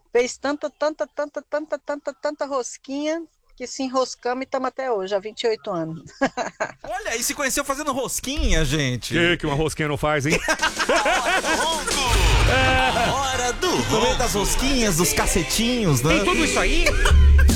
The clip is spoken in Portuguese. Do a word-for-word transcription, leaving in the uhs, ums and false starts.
Fez tanta, tanta, tanta, tanta, tanta, tanta rosquinha que se enroscamos e estamos até hoje, há vinte e oito anos. Olha aí, se conheceu fazendo rosquinha, gente. Que que uma rosquinha não faz, hein? A hora do ronco. Das rosquinhas, dos cacetinhos, né? Tem tudo isso aí?